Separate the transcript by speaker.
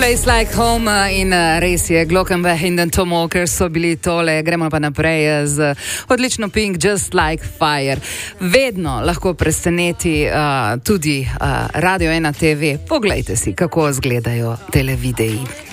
Speaker 1: Place Like Home in res je, Glockenbach in Tom Walker so bili tole, gremo pa naprej z odlično Pink, Just Like Fire. Vedno lahko preseneti tudi Radio 1 TV. Poglejte si, kako izgledajo televidei.